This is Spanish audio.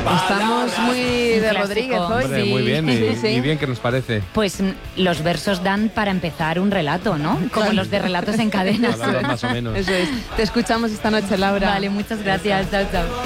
Estamos muy de Rodríguez hoy. Hombre, muy bien, y bien que nos parece. Pues los versos dan para empezar un relato, ¿no? Como los de Relatos en Cadena. Palabras más o menos. Eso es. Te escuchamos esta noche, Laura. Vale, muchas gracias. Chao, chao.